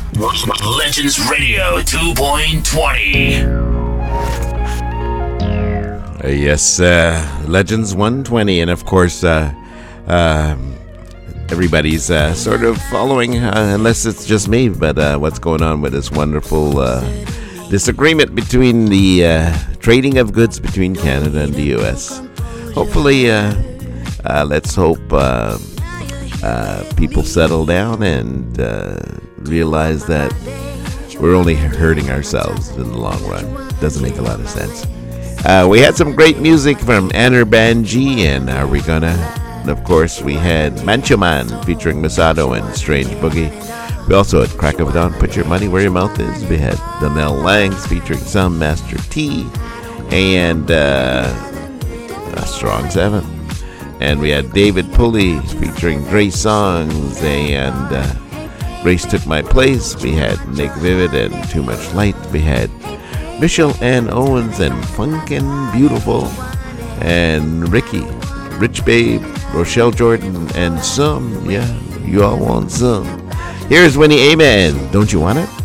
Legends Radio 2.20. Yes, Legends 120, and of course, everybody's sort of following, unless it's just me, but what's going on with this wonderful disagreement between the trading of goods between Canada and the U.S. Hopefully, let's hope people settle down and realize that we're only hurting ourselves in the long run. Doesn't make a lot of sense. We had some great music from Anner Banji and We're Gonna. And of course, we had Mancho Man featuring Masado and Strange Boogie. We also had Crack of Dawn, Put Your Money Where Your Mouth Is. We had Donnell Langs featuring Sound Master T and Strong 7. And we had David Pulley featuring Dre Songs and Grace Took My Place. We had Nick Vivid and Too Much Light. We had Michelle Ann Owens and Funkin' Beautiful. And Ricky, Rich Babe, Rochelle Jordan, and some. Yeah, you all want some. Here's Winnie Amen. Don't you want it?